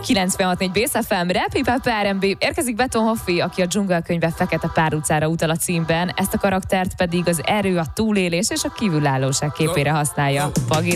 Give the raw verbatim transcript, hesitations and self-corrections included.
kilencvenhat négy Bész ef em, Rap, Hip Hop, er en bé. Érkezik Beton Hoffi, aki a Dzsungelkönyve Fekete párutcára utal a címben, ezt a karaktert pedig az erő, a túlélés és a kívülállóság képére használja. Pagina.